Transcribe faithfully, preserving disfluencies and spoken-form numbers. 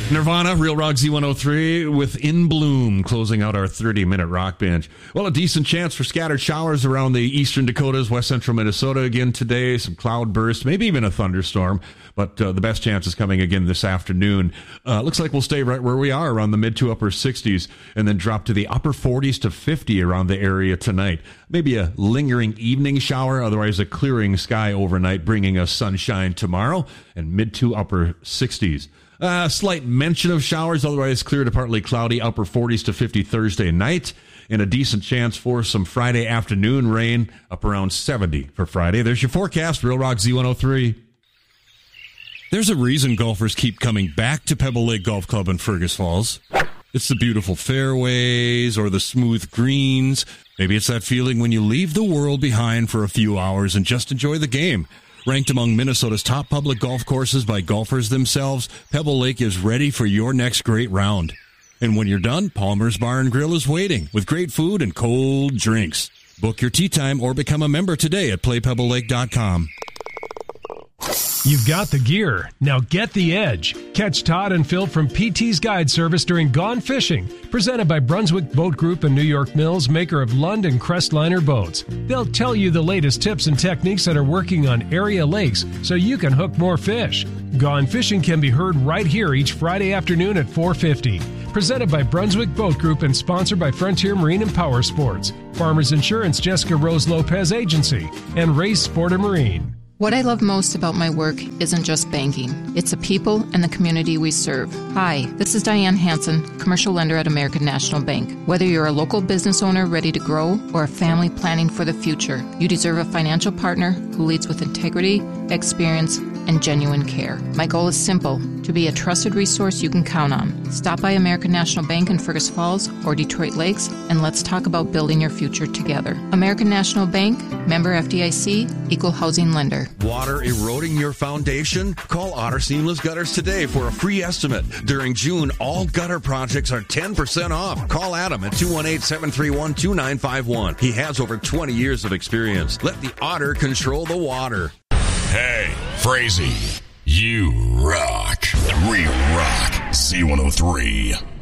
Nirvana, Real Rock Z one oh three with In Bloom closing out our thirty-minute rock bench. Well, a decent chance for scattered showers around the eastern Dakotas, west central Minnesota again today. Some cloud bursts, maybe even a thunderstorm. But uh, the best chance is coming again this afternoon. Uh, looks like we'll stay right where we are, around the mid to upper sixties, and then drop to the upper forties to fifty around the area tonight. Maybe a lingering evening shower, otherwise a clearing sky overnight, bringing us sunshine tomorrow, and mid to upper sixties. A uh, slight mention of showers, otherwise clear to partly cloudy, upper forties to fifty Thursday night, and a decent chance for some Friday afternoon rain, up around seventy for Friday. There's your forecast, Real Rock Z one oh three. There's a reason golfers keep coming back to Pebble Lake Golf Club in Fergus Falls. It's the beautiful fairways or the smooth greens. Maybe it's that feeling when you leave the world behind for a few hours and just enjoy the game. Ranked among Minnesota's top public golf courses by golfers themselves, Pebble Lake is ready for your next great round. And when you're done, Palmer's Bar and Grill is waiting with great food and cold drinks. Book your tee time or become a member today at play pebble lake dot com. You've got the gear. Now get the edge. Catch Todd and Phil from P T's Guide Service during Gone Fishing, presented by Brunswick Boat Group and New York Mills, maker of Lund and Crestliner boats. They'll tell you the latest tips and techniques that are working on area lakes so you can hook more fish. Gone Fishing can be heard right here each Friday afternoon at four fifty. Presented by Brunswick Boat Group and sponsored by Frontier Marine and Power Sports, Farmers Insurance, Jessica Rose Lopez Agency, and Race Sporter Marine. What I love most about my work isn't just banking. It's the people and the community we serve. Hi, this is Diane Hansen, commercial lender at American National Bank. Whether you're a local business owner ready to grow or a family planning for the future, you deserve a financial partner who leads with integrity, experience, and genuine care. My goal is simple, to be a trusted resource you can count on. Stop by American National Bank in Fergus Falls or Detroit Lakes, and let's talk about building your future together. American National Bank, member F D I C, equal housing lender. Water eroding your foundation? Call Otter Seamless Gutters today for a free estimate. During June, all gutter projects are ten percent off. Call Adam at two one eight, seven three one, two nine five one. He has over twenty years of experience. Let the Otter control the water. Hey, Frazee, you rock. We rock Z one oh three.